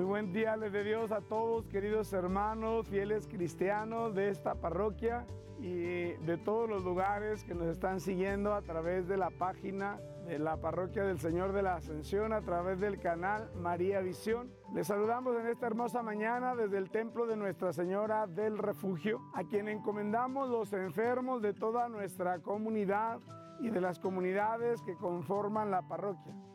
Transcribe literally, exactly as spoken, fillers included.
buen día les dé Dios a todos, queridos hermanos, fieles cristianos de esta parroquia y de todos los lugares que nos están siguiendo a través de la página de la Parroquia del Señor de la Ascensión, a través del canal María Visión. Les saludamos en esta hermosa mañana desde el templo de Nuestra Señora del Refugio, a quien encomendamos los enfermos de toda nuestra comunidad y de las comunidades que conforman la parroquia.